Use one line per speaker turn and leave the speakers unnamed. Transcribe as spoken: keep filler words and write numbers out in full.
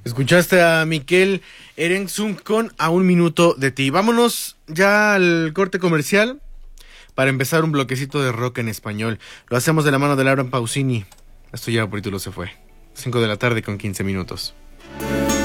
Escuchaste a Miquel Erentzun con A un minuto de ti. Vámonos ya al corte comercial para empezar un bloquecito de rock en español. Lo hacemos de la mano de Laura Pausini. Esto ya por título se fue. cinco de la tarde con quince minutos.